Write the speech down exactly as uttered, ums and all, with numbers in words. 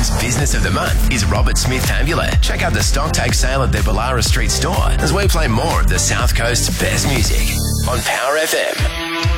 week's Business of the Month is Robert Smith Amulet. Check out the stock take sale at their Ballara Street store as we play more of the South Coast's best music on Power F M.